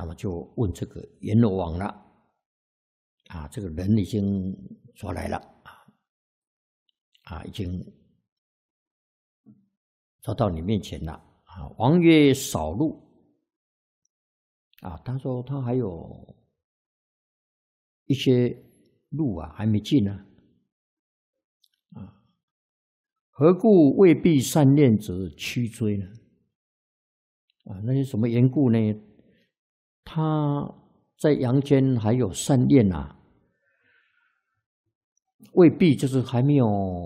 么就问这个阎罗王了。这个人已经抓来了，已经抓到你面前了。王曰：少路。他说他还有一些路还没尽呢。何故未必善念者趋追呢？那是什么缘故呢？他在阳间还有善念未必就是还没有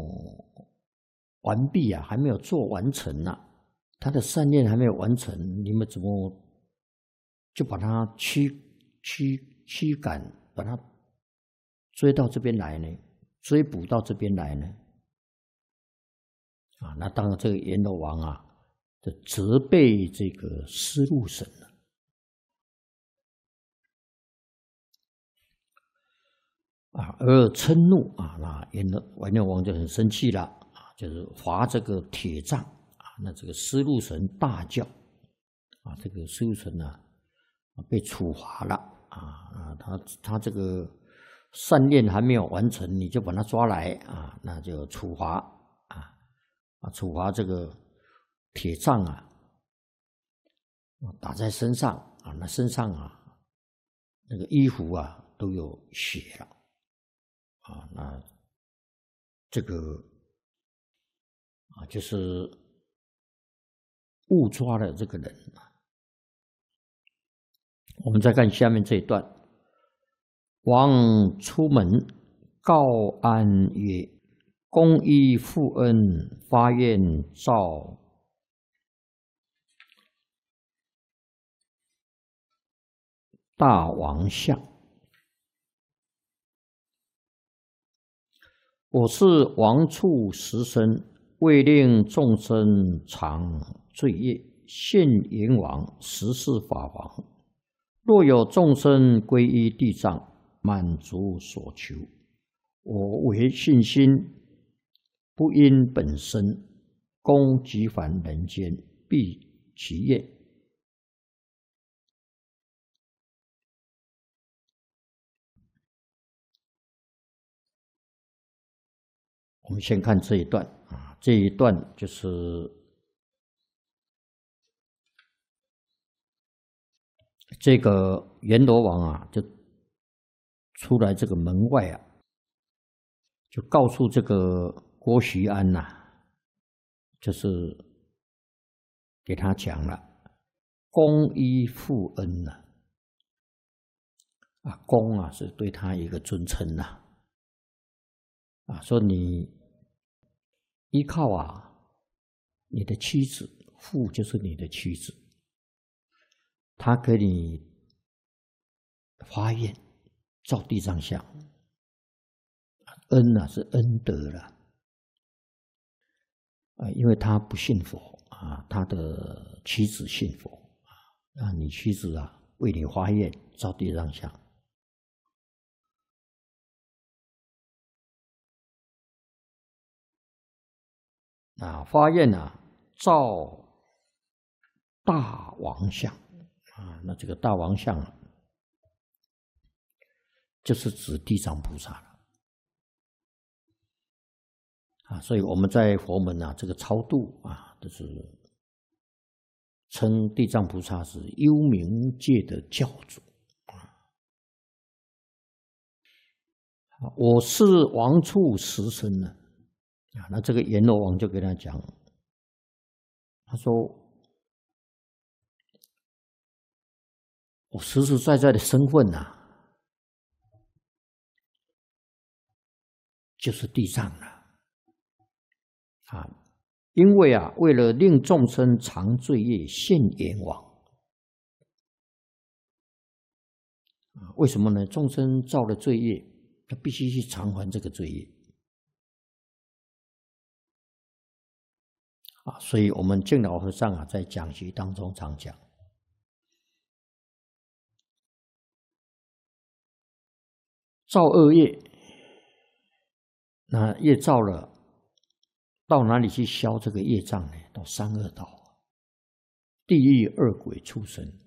完毕还没有做完成他的善念还没有完成，你们怎么就把他驱赶，把他追到这边来呢？追捕到这边来呢？那当然，这个阎罗王就责备这个司路神了。而嗔怒那阎罗王就很生气了就是罚这个铁杖那这个司路神大叫这个司路神被处罚了他这个善念还没有完成，你就把他抓来那就处罚处罚这个铁杖打在身上那身上那个衣服都有血了那这个就是误抓了这个人。我们再看下面这一段：王出门告安曰：公依父恩，发愿造大王像。我是王处实身，为令众生常罪业，现阎王实是法王。若有众生皈依地藏，满足所求，我为信心，不因本身，供即返人间，毕其业。我们先看这一段这一段就是这个阎罗王就出来这个门外就告诉这个郭徐安就是给他讲了，公依父恩公是对他一个尊称说你依靠你的妻子，父就是你的妻子，他给你发愿造地藏像，恩是恩德了因为他不信佛他的妻子信佛你妻子为你发愿造地藏像。发愿造大王像那这个大王像就是指地藏菩萨了所以我们在佛门这个超度就是称地藏菩萨是幽冥界的教主我是王处实身那这个阎罗王就跟他讲，他说我实实在在的身份就是地藏了因为为了令众生偿罪业，现阎王为什么呢？众生造了罪业，他必须去偿还这个罪业所以我们净老和尚在讲习当中常讲，造恶业，那业造了，到哪里去消这个业障呢？到三恶道，地狱、恶鬼、畜生